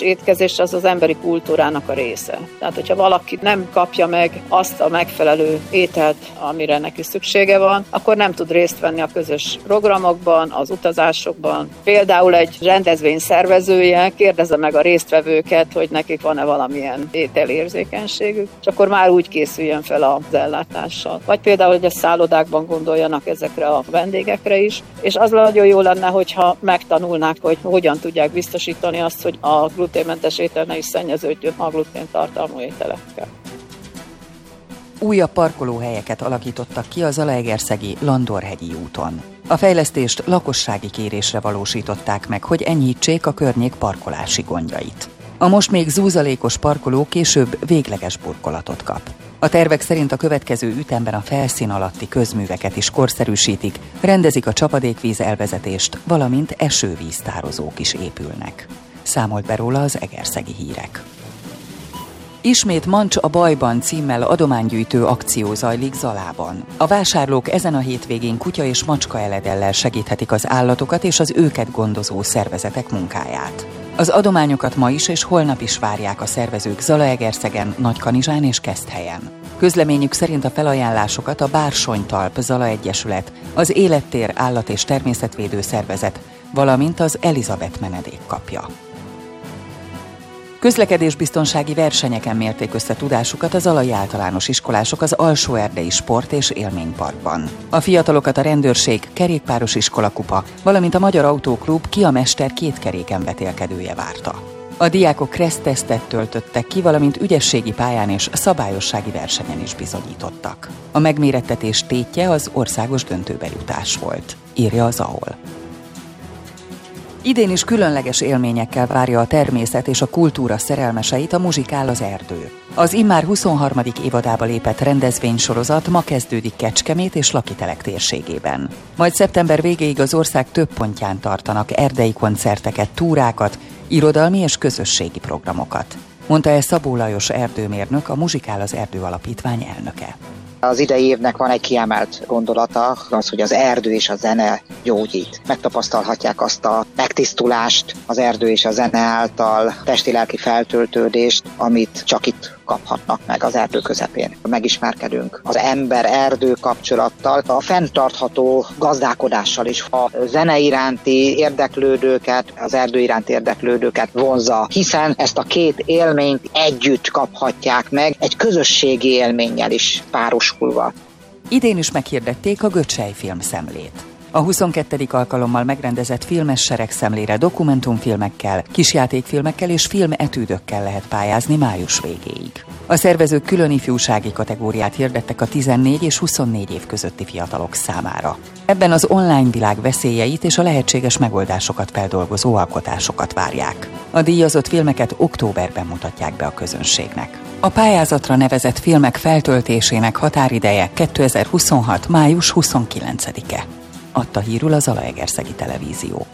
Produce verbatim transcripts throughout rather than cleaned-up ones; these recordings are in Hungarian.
étkezés az az emberi kultúrának a része. Tehát, hogyha valaki nem kapja meg azt a megfelelő ételt, amire neki szüksége van, akkor nem tud részt venni a közös programokban, az utazásokban. Például egy rendezvény szervezője kérdezze meg a résztvevőket, hogy nekik van-e valamilyen ételérzékenységük, és akkor már úgy készüljön fel az ellátással. Vagy például, hogy a szállodákban gondoljanak ezekre a vendégekre is, és az nagyon jó lenne, hogyha megtanulnák, hogy hogyan tudják biztosítani azt, hogy a gluténmentes étel ne is szennyeződjön a gluténtartalmú ételekkel. Újabb parkolóhelyeket alakítottak ki a zalaegerszegi Landorhegyi úton. A fejlesztést lakossági kérésre valósították meg, hogy enyhítsék a környék parkolási gondjait. A most még zúzalékos parkoló később végleges burkolatot kap. A tervek szerint a következő ütemben a felszín alatti közműveket is korszerűsítik, rendezik a csapadékvíz elvezetést, valamint esővíztározók is épülnek. Számolt be róla az Egerszegi Hírek. Ismét Mancs a bajban címmel adománygyűjtő akció zajlik Zalában. A vásárlók ezen a hétvégén kutya és macska eledellel segíthetik az állatokat és az őket gondozó szervezetek munkáját. Az adományokat ma is és holnap is várják a szervezők Zalaegerszegen, Nagykanizsán és Keszthelyen. Közleményük szerint a felajánlásokat a Bársonytalp Zala Egyesület, az Élettér Állat- és Természetvédő Szervezet, valamint az Elizabeth menedék kapja. Közlekedésbiztonsági versenyeken mérték össze tudásukat a zalai általános iskolások az Alsó-Erdei Sport- és Élményparkban. A fiatalokat a rendőrség, kerékpáros iskolakupa, valamint a Magyar Autóklub Ki a Mester két keréken vetélkedője várta. A diákok kressztesztet töltöttek ki, valamint ügyességi pályán és szabályossági versenyen is bizonyítottak. A megmérettetés tétje az országos döntőbe jutás volt, írja az á o el. Idén is különleges élményekkel várja a természet és a kultúra szerelmeseit a Muzsikál az erdő. Az immár huszonharmadik évadába lépett rendezvénysorozat ma kezdődik Kecskemét és Lakitelek térségében. Majd szeptember végéig az ország több pontján tartanak erdei koncerteket, túrákat, irodalmi és közösségi programokat. Mondta el Szabó Lajos erdőmérnök, a Muzsikál az erdő alapítvány elnöke. Az idei évnek van egy kiemelt gondolata, az, hogy az erdő és a zene gyógyít. Megtapasztalhatják azt a megtisztulást az erdő és a zene által, testi-lelki feltöltődést, amit csak itt kaphatnak meg az erdő közepén. Megismerkedünk az ember-erdő kapcsolattal, a fenntartható gazdálkodással is. A zene iránti érdeklődőket, az erdő iránti érdeklődőket vonzza, hiszen ezt a két élményt együtt kaphatják meg, egy közösségi élménnyel is párosulva. Idén is meghirdették a Göcsej filmszemlét. A huszonkettedik alkalommal megrendezett filmes seregszemlére dokumentumfilmekkel, kisjátékfilmekkel és filmetűdökkel lehet pályázni május végéig. A szervezők külön ifjúsági kategóriát hirdettek a tizennégy és huszonnégy év közötti fiatalok számára. Ebben az online világ veszélyeit és a lehetséges megoldásokat feldolgozó alkotásokat várják. A díjazott filmeket októberben mutatják be a közönségnek. A pályázatra nevezett filmek feltöltésének határideje kétezer-huszonhat. május huszonkilencedike. Adta hírül a Zalaegerszegi Televízió.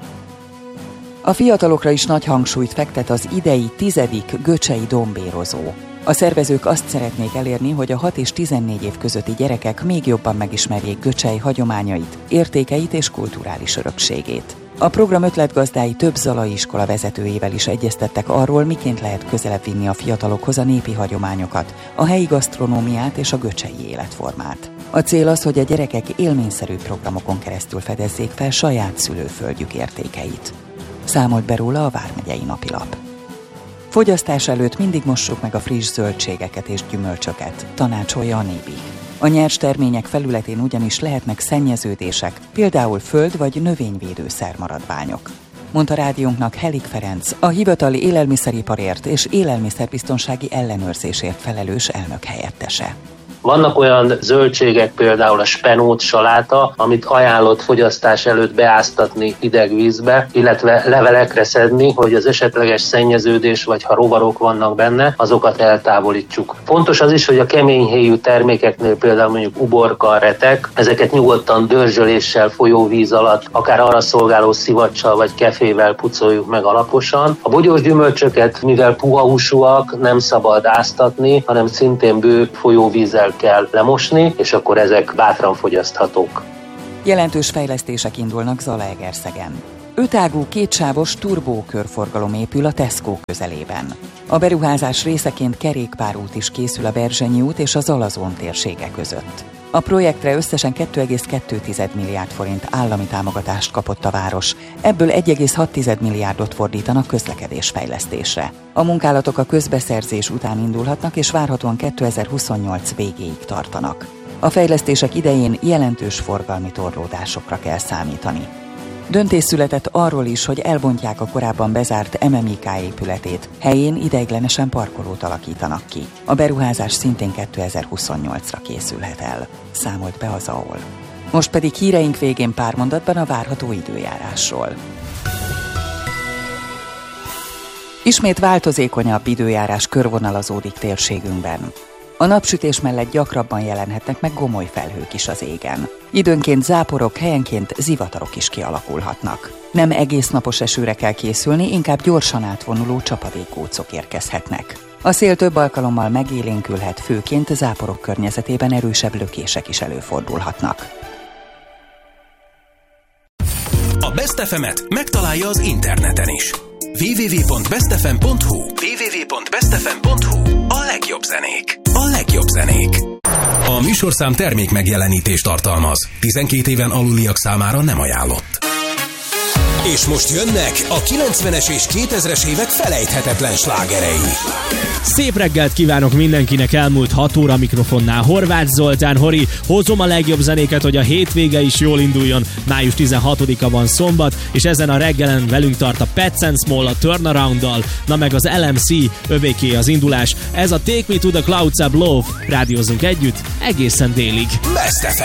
A fiatalokra is nagy hangsúlyt fektet az idei tizedik Göcsei Dombérozó. A szervezők azt szeretnék elérni, hogy a hat és tizennégy év közötti gyerekek még jobban megismerjék Göcsej hagyományait, értékeit és kulturális örökségét. A program ötletgazdái több zalai iskola vezetőjével is egyeztettek arról, miként lehet közelebb vinni a fiatalokhoz a népi hagyományokat, a helyi gasztronómiát és a göcsei életformát. A cél az, hogy a gyerekek élményszerű programokon keresztül fedezzék fel saját szülőföldjük értékeit. Számolt be róla a Vármegyei Napilap. Fogyasztás előtt mindig mossuk meg a friss zöldségeket és gyümölcsöket, tanácsolja a Nébih. A nyers termények felületén ugyanis lehetnek szennyeződések, például föld- vagy növényvédőszer maradványok. Mondta rádiónknak Helik Ferenc, a hivatali élelmiszeriparért és élelmiszerbiztonsági ellenőrzésért felelős elnök helyettese. Vannak olyan zöldségek, például a spenót, saláta, amit ajánlott fogyasztás előtt beáztatni hideg vízbe, illetve levelekre szedni, hogy az esetleges szennyeződés, vagy ha rovarok vannak benne, azokat eltávolítsuk. Fontos az is, hogy a keményhéjú termékeknél, például mondjuk uborka, retek, ezeket nyugodtan dörzsöléssel, folyóvíz alatt, akár arra szolgáló szivacsal vagy kefével pucoljuk meg alaposan. A bogyós gyümölcsöket, mivel puha húsúak, nem szabad áztatni, hanem szintén bő folyóvízzel kell lemosni, és akkor ezek bátran fogyaszthatók. Jelentős fejlesztések indulnak Zalaegerszegen. Ötágú kétsávos turbókörforgalom épül a Tesco közelében. A beruházás részeként kerékpárút is készül a Berzsenyi út és a Zalazón térsége között. A projektre összesen két egész kettő milliárd forint állami támogatást kapott a város, ebből egy egész hat milliárdot fordítanak közlekedésfejlesztésre. A munkálatok a közbeszerzés után indulhatnak és várhatóan kétezer-huszonnyolc végéig tartanak. A fejlesztések idején jelentős forgalmi torlódásokra kell számítani. Döntés született arról is, hogy elbontják a korábban bezárt em em i ká épületét, helyén ideiglenesen parkolót alakítanak ki. A beruházás szintén kétezer-huszonnyolcra készülhet el, számolt be az á o el. Most pedig híreink végén pár mondatban a várható időjárásról. Ismét változékonyabb időjárás körvonalazódik térségünkben. A napsütés mellett gyakrabban jelenhetnek meg gomoly felhők is az égen. Időnként záporok, helyenként zivatarok is kialakulhatnak. Nem egész napos esőre kell készülni, inkább gyorsan átvonuló csapadékgócok érkezhetnek. A szél több alkalommal megélénkülhet, főként záporok környezetében erősebb lökések is előfordulhatnak. A Best ef emet megtalálja az interneten is. double-u double-u double-u pont best f m pont h u double-u double-u double-u pont best f m pont h u A legjobb zenék. A legjobb zenék. A műsorszám termék megjelenítést tartalmaz. tizenkét éven aluliak számára nem ajánlott. És most jönnek a kilencvenes és kétezres évek felejthetetlen slágerei. Szép reggelt kívánok mindenkinek, elmúlt hat óra mikrofonnál Horváth Zoltán. Hori, hozom a legjobb zenéket, hogy a hétvége is jól induljon. május tizenhatodika van szombat, és ezen a reggelen velünk tart a Pets and Small a Turnaround-dal, na meg az el em cé, övéké az indulás. Ez a Take Me to the Clouds Above, rádiózzunk együtt egészen délig. Best ef